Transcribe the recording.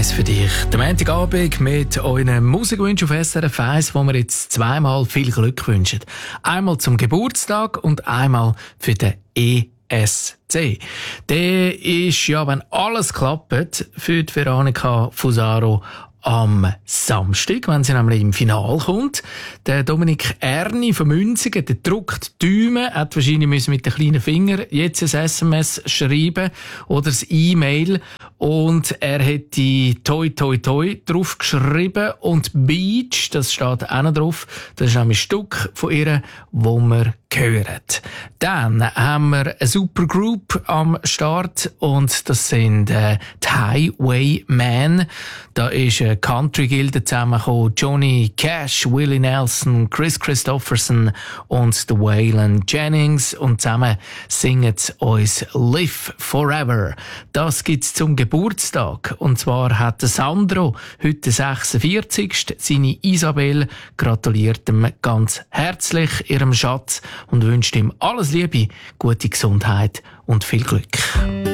1 für dich. Der Montagabend mit euren Musikwünschen auf SRF 1, wo wir jetzt zweimal viel Glück wünschen. Einmal zum Geburtstag und einmal für den ESC. Der ist ja, wenn alles klappt, für die Veronika Fusaro am Samstag, wenn sie nämlich im Finale kommt. Der Dominik Erni von Münzigen, der drückt die Daumen, hat wahrscheinlich mit den kleinen Fingern jetzt ein SMS schreiben oder ein E-Mail, und er hat die Toi Toi Toi drauf geschrieben und Beach, das steht auch noch drauf. Das ist nämlich ein Stück von ihr, wo wir hören. Dann haben wir eine super Group am Start, und das sind die Highwaymen. Da ist eine Country-Gilde zusammengekommen. Johnny Cash, Willie Nelson, Chris Christopherson und The Waylon Jennings. Und zusammen singen sie uns Live Forever. Das gibt's zum Geburtstag. Und zwar hat der Sandro heute den 46. Seine Isabel gratuliert ihm ganz herzlich, ihrem Schatz, und wünscht ihm alles Liebe, gute Gesundheit und viel Glück.